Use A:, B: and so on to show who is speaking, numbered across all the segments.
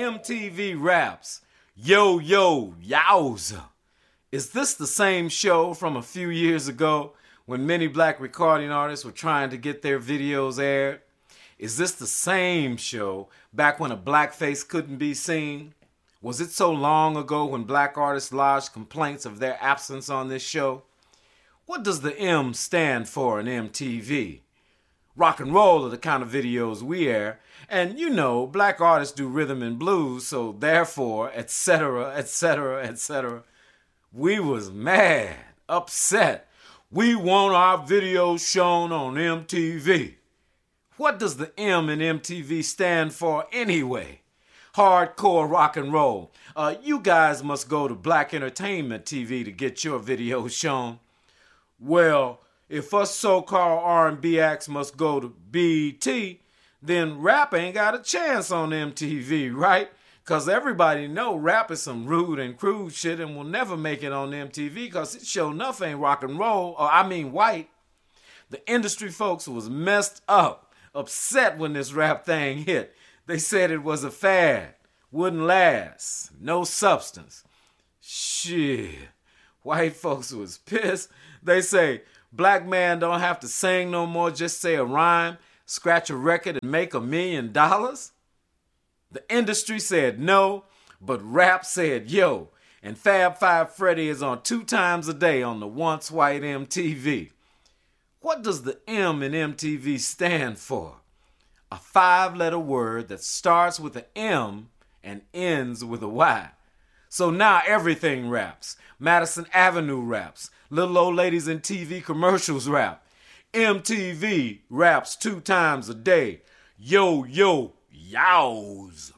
A: MTV Raps. Yo, yo, yowza. Is this the same show from a few years ago when many black recording artists were trying to get their videos aired? Is this the same show back when a blackface couldn't be seen? Was it so long ago when black artists lodged complaints of their absence on this show? What does the M stand for in MTV? Rock and roll are the kind of videos we air, and you know, black artists do rhythm and blues, so therefore, etc., etc., etc. We was mad, upset. We want our videos shown on MTV. What does the M in MTV stand for anyway? Hardcore rock and roll. You guys must go to Black Entertainment TV to get your videos shown. Well, if us so-called R&B acts must go to BET, then rap ain't got a chance on MTV, right? Because everybody know rap is some rude and crude shit and will never make it on MTV because it sure enough ain't rock and roll, or I mean white. The industry folks was messed up, upset when this rap thing hit. They said it was a fad, wouldn't last, no substance. Shit, white folks was pissed. They say, black man don't have to sing no more, just say a rhyme, scratch a record and make $1 million? The industry said no, but rap said yo, and Fab Five Freddy is on 2 times a day on the once white MTV. What does the M in MTV stand for? A 5-letter word that starts with an M and ends with a Y. So now everything raps. Madison Avenue raps. Little old ladies in TV commercials rap. MTV raps 2 times a day. Yo, yo, yows.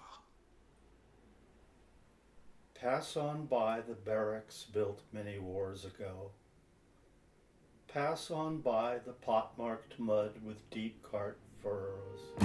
B: Pass on by the barracks built many wars ago. Pass on by the pot-marked mud with deep cart furrows.